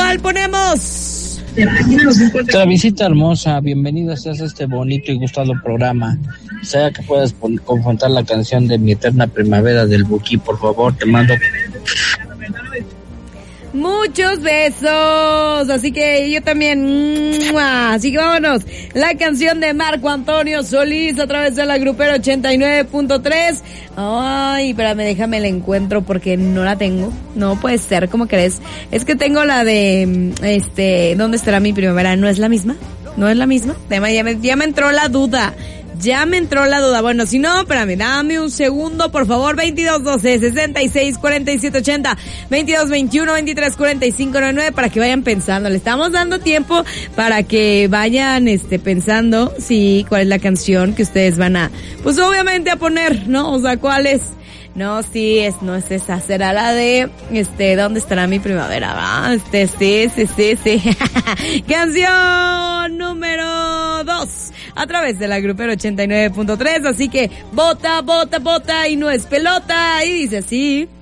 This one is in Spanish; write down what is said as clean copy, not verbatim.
¿Cuál ponemos? Travisita hermosa, bienvenida seas a este bonito y gustado programa. Sea que puedas confrontar la canción de Mi Eterna Primavera del Buki, por favor, te mando muchos besos, así que yo también, así que vámonos, la canción de Marco Antonio Solís a través de la Grupera 89.3. Ay, espérame, déjame la encuentro porque no la tengo, no puede ser, ¿cómo crees? Es que tengo la de, ¿dónde estará mi primavera? ¿No es la misma? ¿No es la misma? Ya me entró la duda. Bueno, si no, espérame, dame un segundo, por favor. 2212-664780, 2221-234599, para que vayan pensando. Le estamos dando tiempo para que vayan, pensando, sí, cuál es la canción que ustedes van a, pues obviamente a poner, ¿no? O sea, cuál es. No, sí, no es esa, será la de, ¿dónde estará mi primavera? Va, sí. Canción número 2, a través de la Grupera 89.3, así que, bota, y no es pelota, y dice así.